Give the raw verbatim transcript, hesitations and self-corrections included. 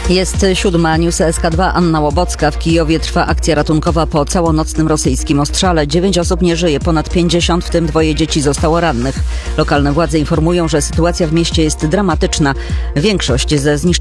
Jest siódma, News S K dwa, Anna Łobocka. W Kijowie trwa akcja ratunkowa po całonocnym rosyjskim ostrzale. Dziewięć osób nie żyje, ponad pięćdziesiąt, w tym dwoje dzieci zostało rannych. Lokalne władze informują, że sytuacja w mieście jest dramatyczna. Większość ze zniszczonych